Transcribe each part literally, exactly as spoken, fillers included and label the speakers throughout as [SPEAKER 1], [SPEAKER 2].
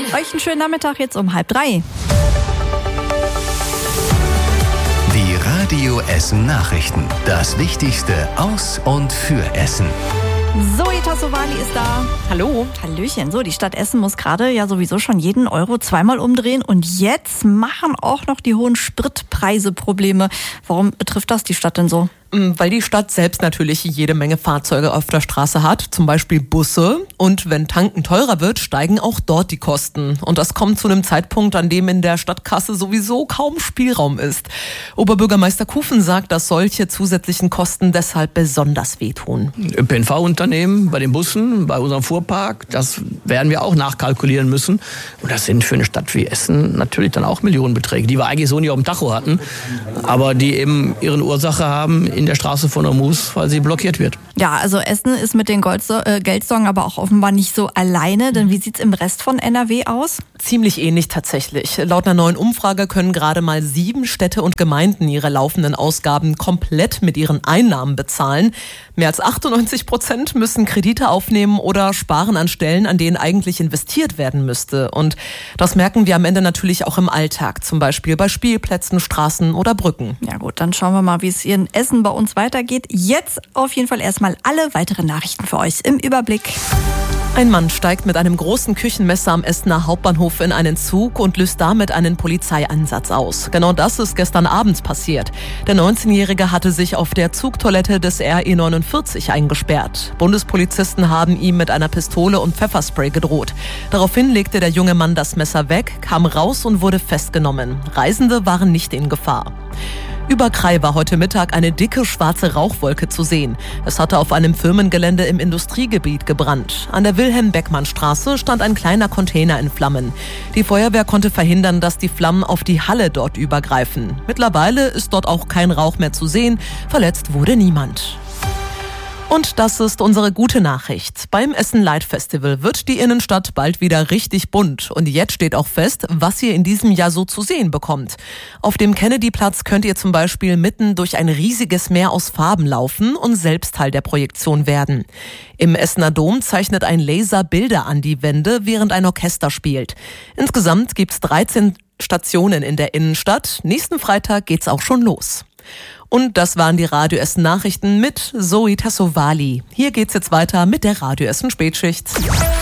[SPEAKER 1] Euch einen schönen Nachmittag jetzt um halb drei.
[SPEAKER 2] Die Radio Essen Nachrichten. Das Wichtigste aus und für Essen.
[SPEAKER 1] Zoe Tassovali ist da.
[SPEAKER 3] Hallo.
[SPEAKER 1] Hallöchen. So, die Stadt Essen muss gerade ja sowieso schon jeden Euro zweimal umdrehen. Und jetzt machen auch noch die hohen Spritpreise Probleme. Warum betrifft das die Stadt denn so?
[SPEAKER 3] Weil die Stadt selbst natürlich jede Menge Fahrzeuge auf der Straße hat, zum Beispiel Busse. Und wenn Tanken teurer wird, steigen auch dort die Kosten. Und das kommt zu einem Zeitpunkt, an dem in der Stadtkasse sowieso kaum Spielraum ist. Oberbürgermeister Kufen sagt, dass solche zusätzlichen Kosten deshalb besonders wehtun.
[SPEAKER 4] Ö P N V-Unternehmen bei den Bussen, bei unserem Fuhrpark, das werden wir auch nachkalkulieren müssen. Und das sind für eine Stadt wie Essen natürlich dann auch Millionenbeträge, die wir eigentlich so nicht auf dem Tacho hatten, aber die eben ihre Ursache haben in der Straße von Ormus, weil sie blockiert wird.
[SPEAKER 1] Ja, also Essen ist mit den Goldso- äh, Geldsorgen aber auch offenbar nicht so alleine, denn wie sieht's im Rest von N R W aus?
[SPEAKER 3] Ziemlich ähnlich tatsächlich. Laut einer neuen Umfrage können gerade mal sieben Städte und Gemeinden ihre laufenden Ausgaben komplett mit ihren Einnahmen bezahlen. Mehr als achtundneunzig Prozent müssen Kredite aufnehmen oder sparen an Stellen, an denen eigentlich investiert werden müsste. Und das merken wir am Ende natürlich auch im Alltag, zum Beispiel bei Spielplätzen, Straßen oder Brücken.
[SPEAKER 1] Ja gut, dann schauen wir mal, wie es hier in Essen bei uns weitergeht. Jetzt auf jeden Fall erstmal alle weiteren Nachrichten für euch im Überblick.
[SPEAKER 3] Ein Mann steigt mit einem großen Küchenmesser am Essener Hauptbahnhof in einen Zug und löst damit einen Polizeieinsatz aus. Genau das ist gestern Abend passiert. Der neunzehnjährige hatte sich auf der Zugtoilette des R E neunundvierzig eingesperrt. Bundespolizisten haben ihm mit einer Pistole und Pfefferspray gedroht. Daraufhin legte der junge Mann das Messer weg, kam raus und wurde festgenommen. Reisende waren nicht in Gefahr. Über Krai war heute Mittag eine dicke schwarze Rauchwolke zu sehen. Es hatte auf einem Firmengelände im Industriegebiet gebrannt. An der Wilhelm-Beckmann-Straße stand ein kleiner Container in Flammen. Die Feuerwehr konnte verhindern, dass die Flammen auf die Halle dort übergreifen. Mittlerweile ist dort auch kein Rauch mehr zu sehen. Verletzt wurde niemand. Und das ist unsere gute Nachricht. Beim Essen Light Festival wird die Innenstadt bald wieder richtig bunt. Und jetzt steht auch fest, was ihr in diesem Jahr so zu sehen bekommt. Auf dem Kennedy-Platz könnt ihr zum Beispiel mitten durch ein riesiges Meer aus Farben laufen und selbst Teil der Projektion werden. Im Essener Dom zeichnet ein Laser Bilder an die Wände, während ein Orchester spielt. Insgesamt gibt's dreizehn Stationen in der Innenstadt. Nächsten Freitag geht's auch schon los. Und das waren die Radio Essen Nachrichten mit Zoe Tassovali. Hier geht's jetzt weiter mit der Radio Essen Spätschicht.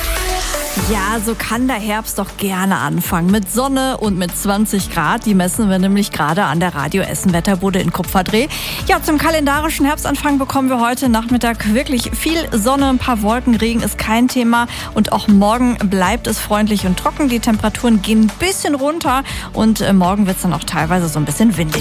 [SPEAKER 1] Ja, so kann der Herbst doch gerne anfangen. Mit Sonne und mit zwanzig Grad. Die messen wir nämlich gerade an der Radio Essen Wetterbude in Kupferdreh. Ja, zum kalendarischen Herbstanfang bekommen wir heute Nachmittag wirklich viel Sonne, ein paar Wolken, Regen ist kein Thema. Und auch morgen bleibt es freundlich und trocken. Die Temperaturen gehen ein bisschen runter und morgen wird's dann auch teilweise so ein bisschen windig.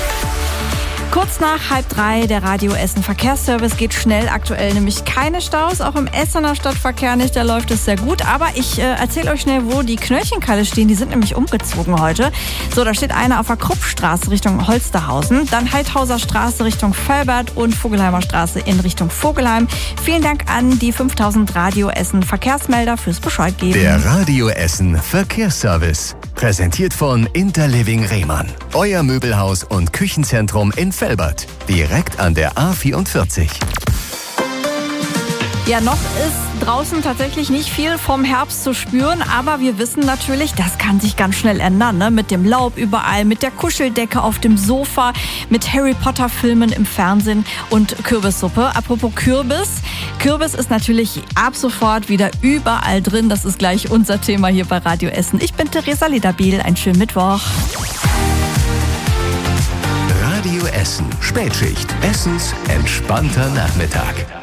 [SPEAKER 1] Kurz nach halb drei, der Radio Essen Verkehrsservice geht schnell. Aktuell nämlich keine Staus, auch im Essener Stadtverkehr nicht, da läuft es sehr gut. Aber ich äh, erzähle euch schnell, wo die Knöllchenkalle stehen. Die sind nämlich umgezogen heute. So, da steht eine auf der Kruppstraße Richtung Holsterhausen, dann Heidhauser Straße Richtung Völbert und Vogelheimer Straße in Richtung Vogelheim. Vielen Dank an die fünftausend Radio Essen Verkehrsmelder fürs Bescheid geben.
[SPEAKER 2] Der Radio Essen Verkehrsservice. Präsentiert von Interliving Rehmann. Euer Möbelhaus und Küchenzentrum in Velbert. Direkt an der A vierundvierzig.
[SPEAKER 1] Ja, noch ist draußen tatsächlich nicht viel vom Herbst zu spüren, aber wir wissen natürlich, das kann sich ganz schnell ändern, ne? Mit dem Laub überall, mit der Kuscheldecke auf dem Sofa, mit Harry Potter Filmen im Fernsehen und Kürbissuppe. Apropos Kürbis, Kürbis ist natürlich ab sofort wieder überall drin. Das ist gleich unser Thema hier bei Radio Essen. Ich bin Theresa Lederbiel, einen schönen Mittwoch.
[SPEAKER 2] Radio Essen Spätschicht. Essens entspannter Nachmittag.